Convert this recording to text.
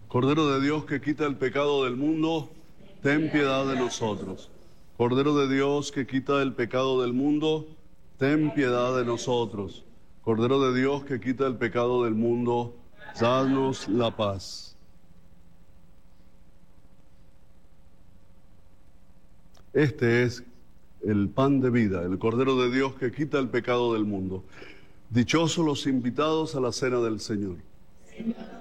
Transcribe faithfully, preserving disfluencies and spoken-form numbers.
Cordero de Dios que quita el pecado del mundo, ten piedad de nosotros. Cordero de Dios que quita el pecado del mundo, ten piedad de nosotros. Cordero de Dios que quita el pecado del mundo, danos la paz. Este es el pan de vida, el Cordero de Dios que quita el pecado del mundo. Dichosos los invitados a la cena del Señor. Señor,